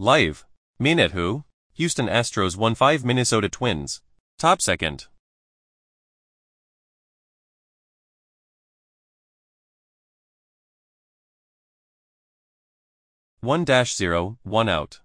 Live. Minute who? Houston Astros won 5 Minnesota Twins. Top second. 1-0, 1 out.